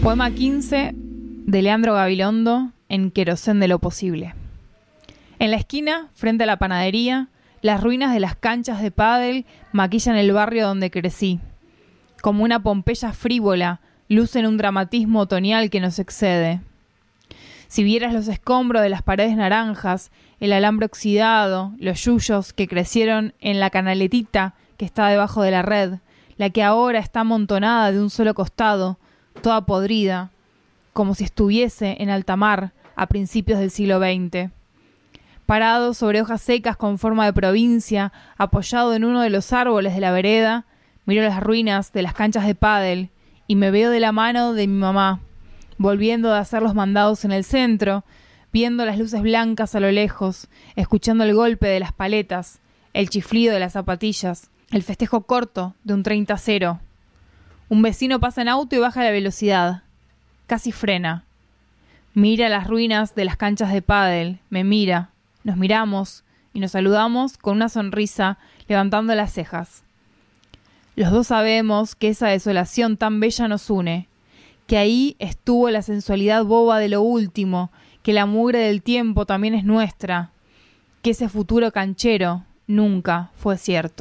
Poema 15 de Leandro Gabilondo en Querosén de lo posible. En la esquina, frente a la panadería, las ruinas de las canchas de pádel maquillan el barrio donde crecí. Como una Pompeya frívola, lucen un dramatismo otoñal que nos excede. Si vieras los escombros de las paredes naranjas, el alambre oxidado, los yuyos que crecieron en la canaletita que está debajo de la red, la que ahora está amontonada de un solo costado, toda podrida, como si estuviese en alta mar a principios del siglo XX. Parado sobre hojas secas con forma de provincia, apoyado en uno de los árboles de la vereda, miro las ruinas de las canchas de pádel y me veo de la mano de mi mamá, volviendo de hacer los mandados en el centro, viendo las luces blancas a lo lejos, escuchando el golpe de las paletas, el chiflido de las zapatillas, el festejo corto de un 30-0. Un vecino pasa en auto y baja la velocidad. Casi frena. Mira las ruinas de las canchas de pádel, me mira, nos miramos y nos saludamos con una sonrisa levantando las cejas. Los dos sabemos que esa desolación tan bella nos une, que ahí estuvo la sensualidad boba de lo último, que la mugre del tiempo también es nuestra, que ese futuro canchero nunca fue cierto.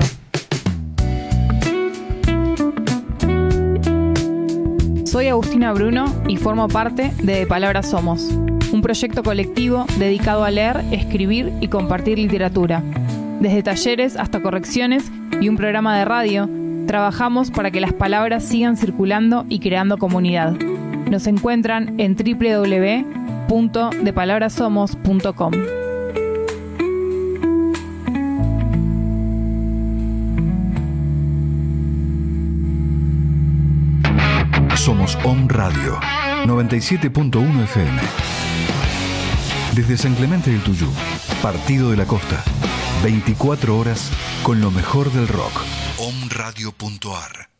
Soy Agustina Bruno y formo parte de Palabras Somos, un proyecto colectivo dedicado a leer, escribir y compartir literatura. Desde talleres hasta correcciones y un programa de radio, trabajamos para que las palabras sigan circulando y creando comunidad. Nos encuentran en www.depalabrasomos.com. Somos OM Radio 97.1 FM. Desde San Clemente del Tuyú, Partido de la Costa, 24 horas con lo mejor del rock. omradio.ar